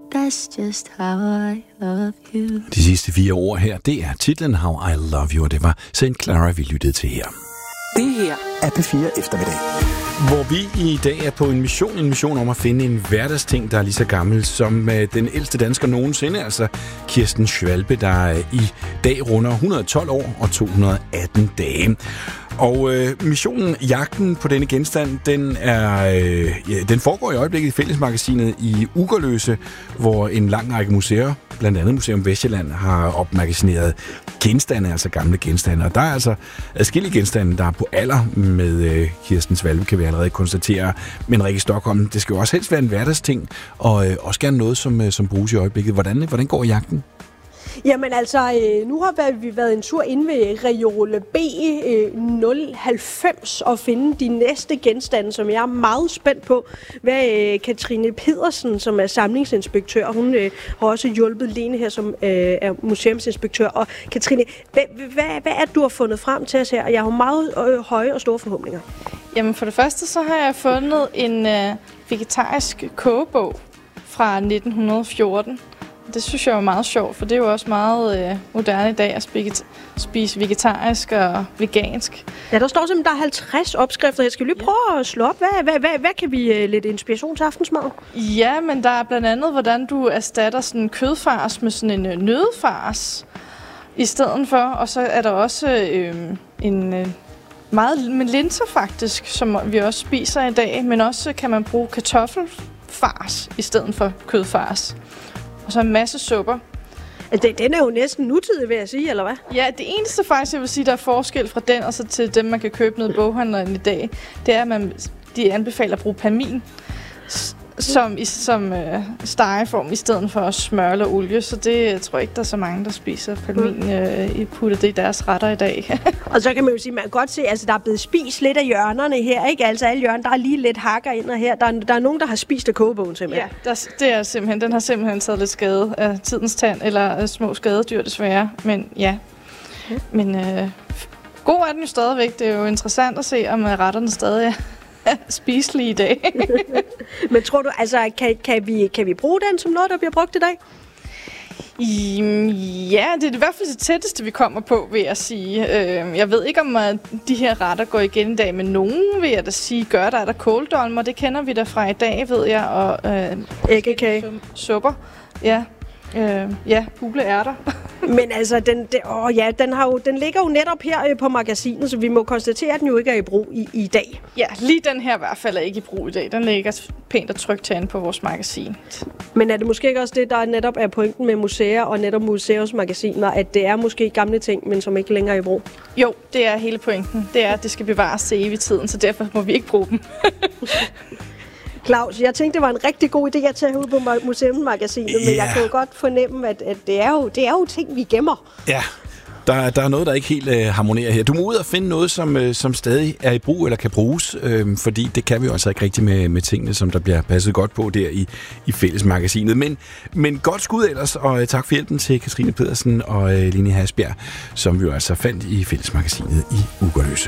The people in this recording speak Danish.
That's just how I love you. De sidste 4 ord her, det er titlen How I Love You, og det var St. Clara, vi lyttede til her. Det her er P4 Eftermiddag. Hvor vi i dag er på en mission om at finde en hverdagsting, der er lige så gammel som den ældste dansker nogensinde, altså Kirsten Schwalbe, der i dag runder 112 år og 218 dage. Og missionen, jagten på denne genstand, den foregår i øjeblikket i Fællesmagasinet i Ugerløse, hvor en lang række museer, blandt andet Museum Vestsjælland, har opmagasineret genstande, altså gamle genstande. Og der er altså adskillige genstande, der er på alder med Kirsten Schwalbe, kan vi allerede konstatere. Men Rikke Stockholm, det skal jo også helst være en hverdagsting, og også gerne noget, som bruges i øjeblikket. Hvordan går jagten? Jamen altså, nu har vi været en tur inde ved Reole B 090 og finde de næste genstande, som jeg er meget spændt på. Hvad Katrine Pedersen, som er samlingsinspektør, hun har også hjulpet Lene her, som er museumsinspektør. Og Katrine, hvad er det, du har fundet frem til os her? Jeg har meget høje og store forhåbninger. Jamen for det første, så har jeg fundet en vegetarisk kogebog fra 1914. Det synes jeg er meget sjovt, for det er jo også meget moderne i dag at spise vegetarisk og vegansk. Ja, der står simpelthen, der er 50 opskrifter. Jeg skal lige prøve at slå op. Hvad kan vi lidt inspiration til aftensmad? Ja, men der er blandt andet, hvordan du erstatter sådan en kødfars med sådan en nøddefars i stedet for. Og så er der også meget med linser faktisk, som vi også spiser i dag. Men også kan man bruge kartoffelfars i stedet for kødfars. Og så en masse supper. Den er jo næsten nutidig, vil jeg sige, eller hvad? Ja, det eneste faktisk, jeg vil sige, der er forskel fra den og så til dem, man kan købe ned i boghandleren i dag, det er, at de anbefaler at bruge palmin som stegeform i stedet for smør eller olie. Så det tror jeg ikke, der er så mange, der spiser palmin i putter det i deres retter i dag. Og så kan man jo sige, man kan godt se, altså der er blevet spist lidt af hjørnerne her, ikke? Altså alle hjørner, der er lige lidt hakker ind og her. Der er nogen, der har spist af kogebogen simpelthen. Ja, det er simpelthen, den har simpelthen taget lidt skade af tidens tand, eller små skadedyr desværre. Men ja, god er den jo stadigvæk. Det er jo interessant at se, om retterne stadig er spiselige i dag. Men tror du, altså, kan vi bruge den som noget, der bliver brugt i dag? Ja, det er i hvert fald det tætteste, vi kommer på, vil jeg sige. Jeg ved ikke, om de her retter går igen i dag, men nogen, vil jeg da sige, gør der. Er der kåldolmer, det kender vi da fra i dag, ved jeg, og æggekage. Supper, ja. Gule ærter. Men altså, den ligger jo netop her på magasinet, så vi må konstatere, at den jo ikke er i brug i dag. Ja, lige den her i hvert fald er ikke i brug i dag. Den ligger pænt og trygt herinde på vores magasin. Men er det måske ikke også det, der netop er pointen med museer og netop museumsmagasiner, at det er måske gamle ting, men som ikke længere er i brug? Jo, det er hele pointen. Det er, at det skal bevares til evig tiden, så derfor må vi ikke bruge dem. Claus, jeg tænkte, det var en rigtig god idé at tage ud på Museumsmagasinet, men jeg kan jo godt fornemme, at det er jo ting, vi gemmer. Ja, der er noget, der ikke helt harmonerer her. Du må ud og finde noget, som stadig er i brug eller kan bruges, fordi det kan vi jo altså ikke rigtig med tingene, som der bliver passet godt på der i Fællesmagasinet. Men godt skud ellers, og tak for hjælpen til Katrine Pedersen og Line Hasbjerg, som vi jo altså fandt i Fællesmagasinet i Ugerløse.